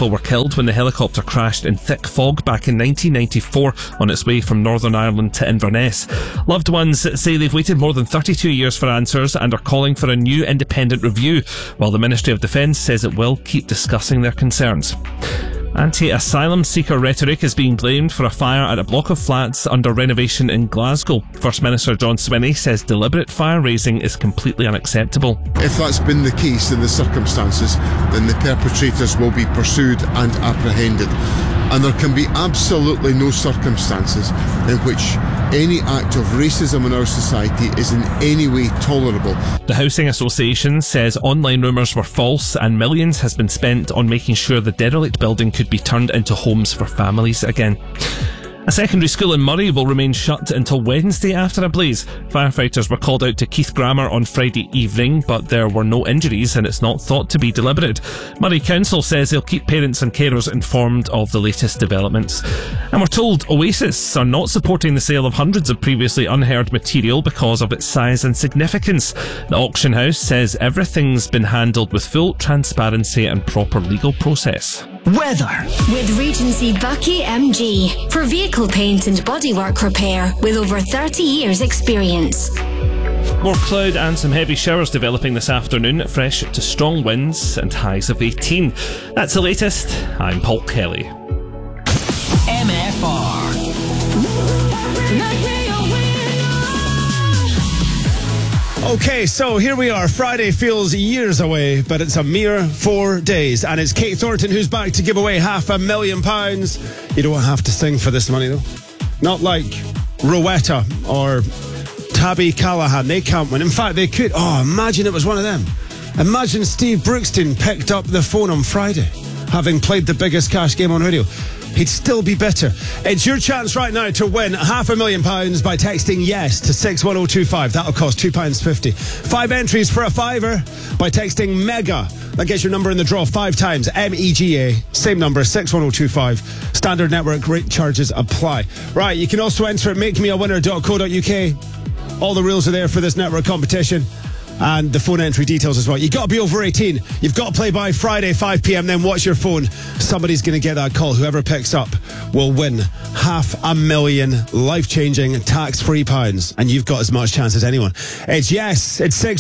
people were killed when the helicopter crashed in thick fog back in 1994 on its way from Northern Ireland to Inverness. Loved ones say they've waited more than 32 years for answers and are calling for a new independent review, while the Ministry of Defence says it will keep discussing their concerns. Anti-asylum seeker rhetoric is being blamed for a fire at a block of flats under renovation in Glasgow. First Minister John Swinney says deliberate fire-raising is completely unacceptable. If that's been the case in the circumstances, then the perpetrators will be pursued and apprehended. And there can be absolutely no circumstances in which any act of racism in our society is in any way tolerable. The Housing Association says online rumours were false and millions has been spent on making sure the derelict building could be turned into homes for families again. A secondary school in Murray will remain shut until Wednesday after a blaze. Firefighters were called out to Keith Grammar on Friday evening, but there were no injuries and it's not thought to be deliberate. Murray Council says they'll keep parents and carers informed of the latest developments. And we're told Oasis are not supporting the sale of hundreds of previously unheard material because of its size and significance. The auction house says everything's been handled with full transparency and proper legal process. Weather. With Regency Bucky MG. For vehicle paint and bodywork repair with over 30 years experience. More cloud and some heavy showers developing this afternoon, fresh to strong winds and highs of 18. That's the latest. I'm Paul Kelly. MFR. Okay, so here we are. Friday feels years away, but it's a mere 4 days. And it's Kate Thornton who's back to give away £500,000. You don't have to sing for this money, though. Not like Rowetta or Tabby Callahan. They can't win. In fact, they could. Oh, imagine it was one of them. Imagine Steve Brookstein picked up the phone on Friday, having played the biggest cash game on radio. He'd still be better. It's your chance right now to win £500,000 by texting yes to 61025. That'll cost £2.50. 5 entries for a fiver by texting MEGA. That gets your number in the draw 5 times. MEGA. Same number, 61025. Standard network rate charges apply. Right, you can also enter at makemeawinner.co.uk. All the rules are there for this network competition. And the phone entry details as well. You've got to be over 18. You've got to play by Friday, 5 p.m. Then watch your phone. Somebody's going to get that call. Whoever picks up will win £500,000 life-changing, tax-free pounds. And you've got as much chance as anyone. It's yes. It's 6